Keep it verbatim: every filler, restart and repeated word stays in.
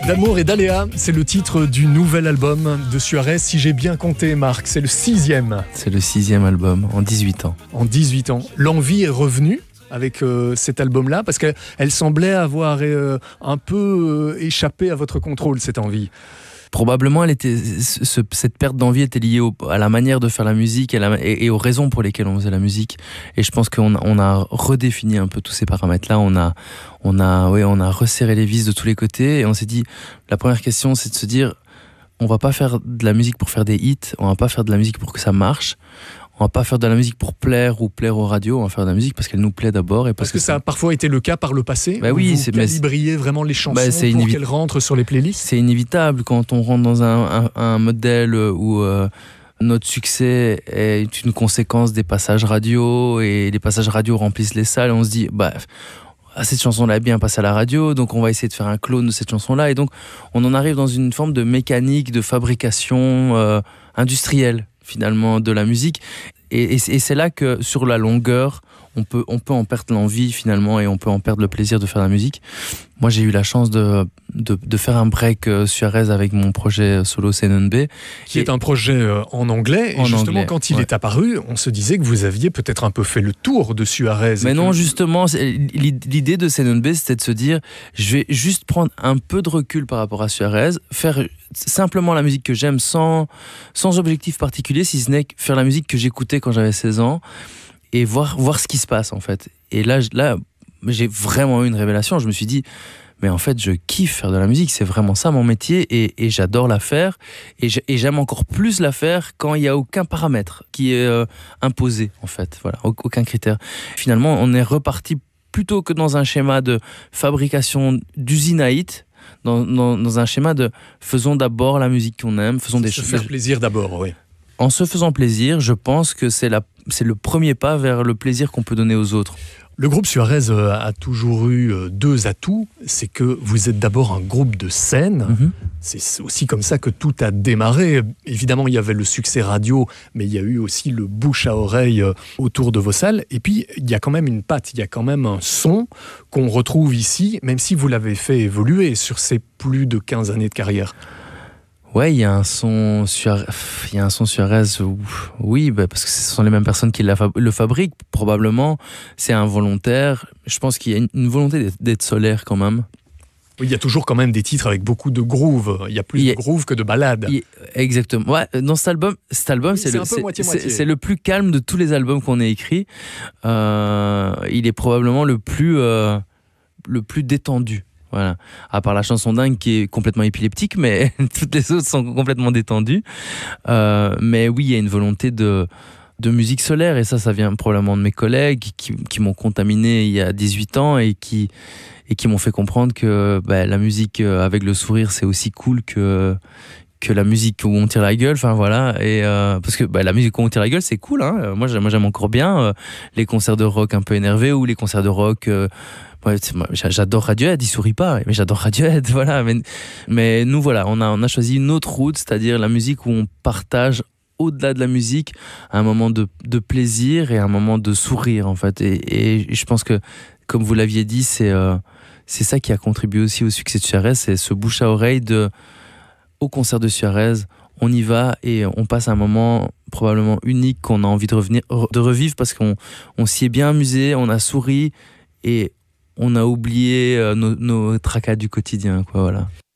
D'amour et d'aléa, c'est le titre du nouvel album de Suarez. Si j'ai bien compté, Marc, c'est le sixième. C'est le sixième album, en dix-huit ans. En dix-huit ans. L'envie est revenue avec euh, cet album-là, parce qu'elle semblait avoir euh, un peu euh, échappé à votre contrôle, cette envie. Probablement, elle était, ce, cette perte d'envie était liée au, à la manière de faire la musique et, la, et, et aux raisons pour lesquelles on faisait la musique. Et je pense qu'on on a redéfini un peu tous ces paramètres-là. On a, on a, ouais, on a resserré les vis de tous les côtés et on s'est dit, la première question, c'est de se dire, on va pas faire de la musique pour faire des hits, on va pas faire de la musique pour que ça marche. On va pas faire de la musique pour plaire ou plaire aux radios, on va faire de la musique parce qu'elle nous plaît d'abord. Et parce, parce que, que ça a parfois été le cas par le passé. Bah oui, vous c'est calibriez vraiment les chansons bah c'est pour inévi- qu'elles rentrent sur les playlists. C'est inévitable quand on rentre dans un, un, un modèle où euh, notre succès est une conséquence des passages radio et les passages radio remplissent les salles. On se dit, bah, ah, cette chanson-là est bien passée à la radio, donc on va essayer de faire un clone de cette chanson-là. Et donc on en arrive dans une forme de mécanique, de fabrication euh, industrielle finalement de la musique. Et, et, et c'est là que sur la longueur, on peut, on peut en perdre l'envie finalement et on peut en perdre le plaisir de faire la musique. Moi, j'ai eu la chance de, de, de faire un break euh, Suarez avec mon projet solo C N N B. Qui et est un projet euh, en anglais. En et justement, anglais, quand il ouais. est apparu, on se disait que vous aviez peut-être un peu fait le tour de Suarez. Mais non, que... justement, l'idée de C N N B, c'était de se dire, je vais juste prendre un peu de recul par rapport à Suarez, faire simplement la musique que j'aime sans, sans objectif particulier, si ce n'est faire la musique que j'écoutais quand j'avais seize ans et voir, voir ce qui se passe en fait. Et là, là, j'ai vraiment eu une révélation. Je me suis dit, mais en fait, je kiffe faire de la musique. C'est vraiment ça mon métier et, et j'adore la faire. Et j'aime encore plus la faire quand il n'y a aucun paramètre qui est euh, imposé en fait. Voilà, aucun critère. Finalement, on est reparti plutôt que dans un schéma de fabrication d'usine à hits. Dans, dans, dans un schéma de faisons d'abord la musique qu'on aime, faisons des choses. Se ch- faire plaisir d'abord, oui. En se faisant plaisir, je pense que c'est, la, c'est le premier pas vers le plaisir qu'on peut donner aux autres. Le groupe Suarez a toujours eu deux atouts. C'est que vous êtes d'abord un groupe de scène. Mm-hmm. C'est aussi comme ça que tout a démarré. Évidemment, il y avait le succès radio, mais il y a eu aussi le bouche à oreille autour de vos salles. Et puis, il y a quand même une patte, il y a quand même un son qu'on retrouve ici, même si vous l'avez fait évoluer sur ces plus de quinze années de carrière. Ouais, il y a un son sur, il y a un son Suarez, où, oui, bah parce que ce sont les mêmes personnes qui la fab- le fabriquent, probablement. C'est involontaire. Je pense qu'il y a une, une volonté d'être, d'être solaire quand même. Oui, il y a toujours quand même des titres avec beaucoup de groove. Il y a plus il y a, de groove que de ballades. Il, exactement. Ouais, dans cet album, cet album, oui, c'est, c'est, le, un peu c'est, moitié, c'est, moitié. c'est le plus calme de tous les albums qu'on ait écrits. Euh, il est probablement le plus, euh, le plus détendu. Voilà. À part la chanson dingue qui est complètement épileptique, mais toutes les autres sont complètement détendues. Euh, mais oui, il y a une volonté de, de musique solaire, et ça, ça vient probablement de mes collègues qui, qui m'ont contaminé il y a dix-huit ans et qui, et qui m'ont fait comprendre que bah, la musique avec le sourire, c'est aussi cool que, que la musique où on tire la gueule. Enfin voilà. Et, euh, parce que bah, la musique où on tire la gueule, c'est cool. Hein. Moi, j'aime, moi, j'aime encore bien euh, les concerts de rock un peu énervés ou les concerts de rock. Euh, Ouais, j'adore Radiohead, il sourit pas, mais j'adore Radiohead, voilà. Mais, mais nous, voilà, on a, on a choisi une autre route, c'est-à-dire la musique où on partage, au-delà de la musique, un moment de, de plaisir et un moment de sourire, en fait. Et, et je pense que, comme vous l'aviez dit, c'est, euh, c'est ça qui a contribué aussi au succès de Suarez, c'est ce bouche à oreille de, au concert de Suarez, on y va et on passe un moment probablement unique qu'on a envie de, revenir, de revivre parce qu'on on s'y est bien amusé, on a souri et on a oublié nos, nos tracas du quotidien, quoi, voilà.